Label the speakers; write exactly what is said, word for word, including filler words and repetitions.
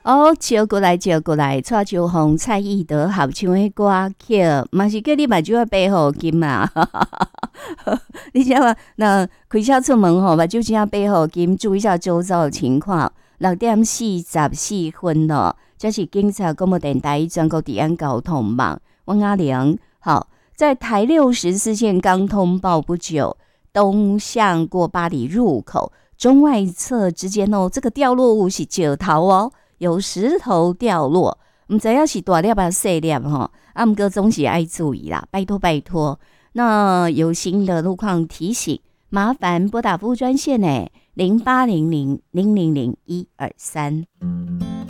Speaker 1: 哦，招过来，招过来，蔡秋红、蔡依德合唱的歌曲，嘛是叫你目睭要背好金啊！你知道吗？那开车出门吼，目睭真要背好金，注意一下周遭的情况。六点四十四分咯，这是警察广播电台全国治安交通网，我阿玲。好，在台六十四线刚通报不久，东向过巴黎入口中外侧之间哦，这个掉落物是石头哦。有石头掉落，唔知要是大粒啊细粒吼，啊，毋过总是爱注意啦，拜托拜托。那有新的路况提醒，麻烦拨打服务专线呢，零八零零零零零一二三。